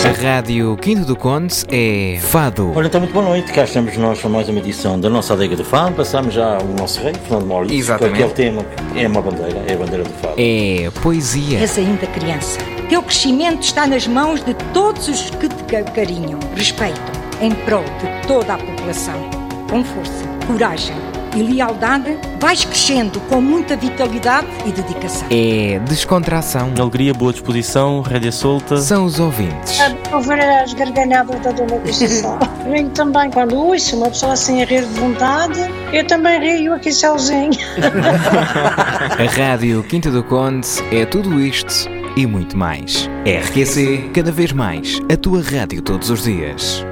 A Rádio Quinta do Conde é Fado. Olha, então muito boa noite, cá estamos nós para mais uma edição da nossa Adega do Fado. Passamos já o nosso rei, Fernando Maurício. Exatamente. Aquele tema é uma bandeira, é a bandeira do Fado. É poesia. És ainda criança. Teu crescimento está nas mãos de todos os que te carinham, respeitam, em prol de toda a população. Com força, coragem e lealdade, vais crescendo com muita vitalidade e dedicação. É descontração. Alegria, boa disposição, rédea solta. São os ouvintes. Ouvir as gargalhadas da Dona Conceição. Rio também, quando ouço uma pessoa assim a rir de vontade, eu também rio aqui sozinho. A Rádio Quinta do Conde é tudo isto e muito mais. RQC, cada vez mais, a tua rádio todos os dias.